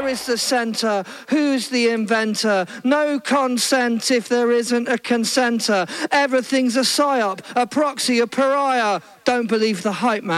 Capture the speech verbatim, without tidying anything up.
is the centre? Who's the inventor? No consent if there isn't a consenter. Everything's a psyop, a proxy, a pariah. Don't believe the hype man.